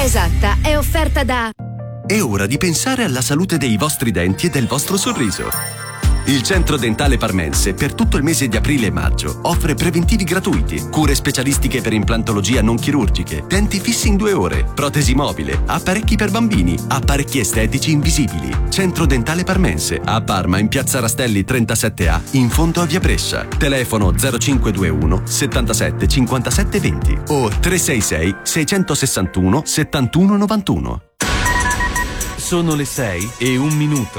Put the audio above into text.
esatta è offerta da... È ora di pensare alla salute dei vostri denti e del vostro sorriso. Il Centro Dentale Parmense per tutto il mese di aprile e maggio offre preventivi gratuiti, cure specialistiche per implantologia non chirurgiche, denti fissi in 2 ore, protesi mobile, apparecchi per bambini, apparecchi estetici invisibili. Centro Dentale Parmense a Parma in Piazza Rastelli 37A in fondo a Via Brescia. Telefono 0521 77 57 20 o 366 661 71 91. Sono le 6:01.